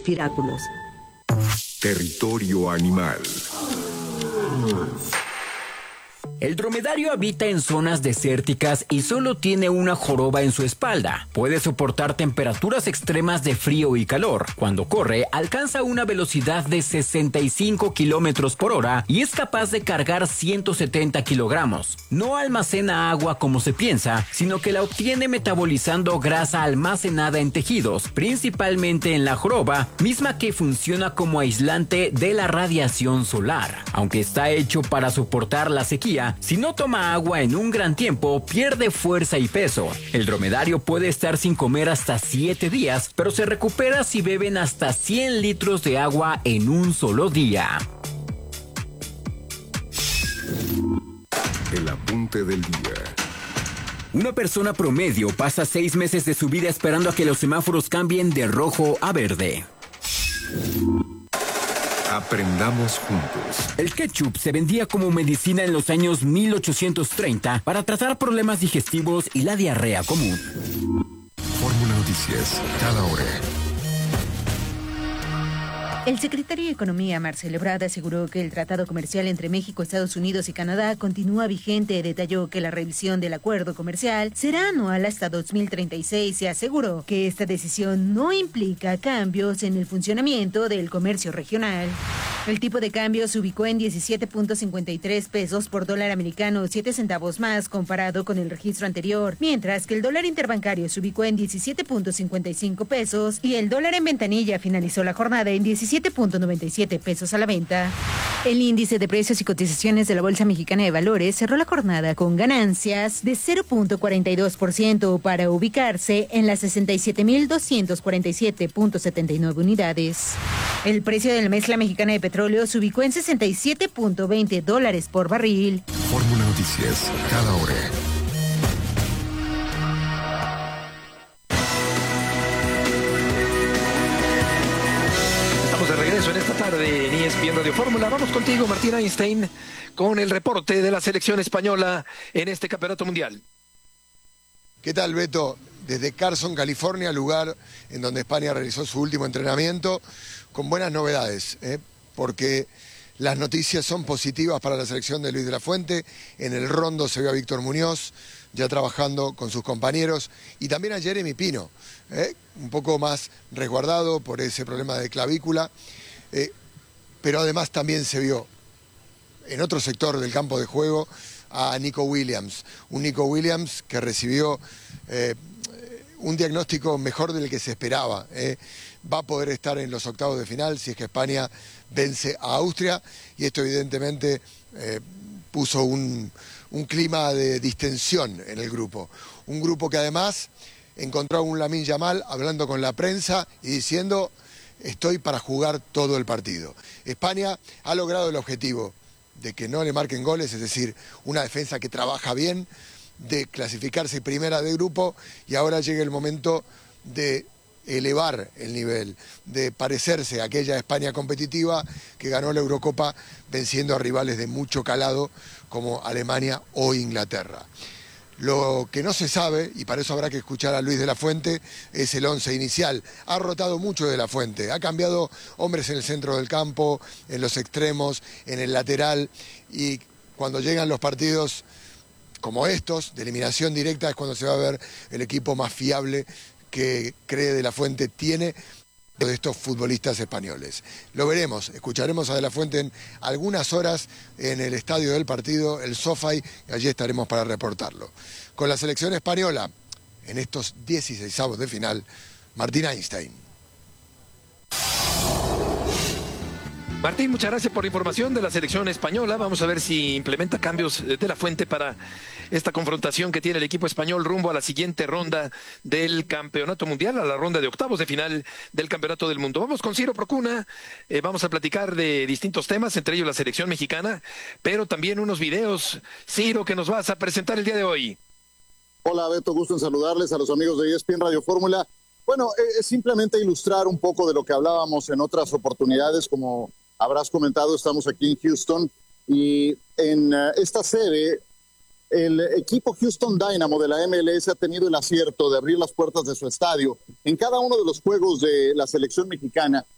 Firáculos. Territorio animal. El dromedario habita en zonas desérticas y solo tiene una joroba en su espalda. Puede soportar temperaturas extremas de frío y calor. Cuando corre, alcanza una velocidad de 65 kilómetros por hora y es capaz de cargar 170 kilogramos. No almacena agua como se piensa, sino que la obtiene metabolizando grasa almacenada en tejidos, principalmente en la joroba, misma que funciona como aislante de la radiación solar. Aunque está hecho para soportar la sequía, si no toma agua en un gran tiempo, pierde fuerza y peso. El dromedario puede estar sin comer hasta 7 días, pero se recupera si beben hasta 100 litros de agua en un solo día. El apunte del día. Una persona promedio pasa 6 meses de su vida esperando a que los semáforos cambien de rojo a verde. Aprendamos juntos. El ketchup se vendía como medicina en los años 1830 para tratar problemas digestivos y la diarrea común. Fórmula Noticias, cada hora. El secretario de Economía, Marcelo Ebrard, aseguró que el tratado comercial entre México, Estados Unidos y Canadá continúa vigente. Detalló que la revisión del acuerdo comercial será anual hasta 2036 y aseguró que esta decisión no implica cambios en el funcionamiento del comercio regional. El tipo de cambio se ubicó en 17.53 pesos por dólar americano, 7 centavos más comparado con el registro anterior, mientras que el dólar interbancario se ubicó en 17.55 pesos y el dólar en ventanilla finalizó la jornada en 17.97 pesos a la venta. El índice de precios y cotizaciones de la Bolsa Mexicana de Valores cerró la jornada con ganancias de 0.42% para ubicarse en las 67.247.79 unidades. El precio del mezcla mexicana de petróleo se ubicó en $67.20 por barril. Fórmula Noticias, cada hora. Estamos de regreso en esta tarde en ESPN Radio Fórmula. Vamos contigo, Martín Einstein, con el reporte de la selección española en este campeonato mundial. ¿Qué tal, Beto? Desde Carson, California, lugar en donde España realizó su último entrenamiento, con buenas novedades, porque las noticias son positivas para la selección de Luis de la Fuente. En el rondo se vio a Víctor Muñoz, ya trabajando con sus compañeros, y también a Jeremy Pino, un poco más resguardado por ese problema de clavícula, pero además también se vio en otro sector del campo de juego a Nico Williams, un Nico Williams que recibió un diagnóstico mejor del que se esperaba. Va a poder estar en los octavos de final si es que España vence a Austria, y esto evidentemente puso un clima de distensión en el grupo. Un grupo que además encontró a un Lamine Yamal hablando con la prensa y diciendo: estoy para jugar todo el partido. España ha logrado el objetivo de que no le marquen goles, es decir, una defensa que trabaja bien, de clasificarse primera de grupo, y ahora llega el momento de elevar el nivel, de parecerse a aquella España competitiva que ganó la Eurocopa venciendo a rivales de mucho calado como Alemania o Inglaterra. Lo que no se sabe, y para eso habrá que escuchar a Luis de la Fuente, es el 11 inicial. Ha rotado mucho de la Fuente, ha cambiado hombres en el centro del campo, en los extremos, en el lateral, y cuando llegan los partidos como estos, de eliminación directa, es cuando se va a ver el equipo más fiable que cree de la Fuente tiene de estos futbolistas españoles. Lo veremos, escucharemos a de la Fuente en algunas horas en el estadio del partido, el SoFi, y allí estaremos para reportarlo. Con la selección española, en estos 16avos de final, Martín Einstein. Martín, muchas gracias por la información de la selección española. Vamos a ver si implementa cambios de la Fuente para esta confrontación que tiene el equipo español rumbo a la siguiente ronda del campeonato mundial, a la ronda de octavos de final del campeonato del mundo. Vamos con Ciro Procuna, vamos a platicar de distintos temas, entre ellos la selección mexicana, pero también unos videos, Ciro, que nos vas a presentar el día de hoy. Hola, Beto, gusto en saludarles a los amigos de ESPN Radio Fórmula. Bueno, simplemente ilustrar un poco de lo que hablábamos en otras oportunidades. Como habrás comentado, estamos aquí en Houston y en esta sede el equipo Houston Dynamo de la MLS ha tenido el acierto de abrir las puertas de su estadio en cada uno de los juegos de la selección mexicana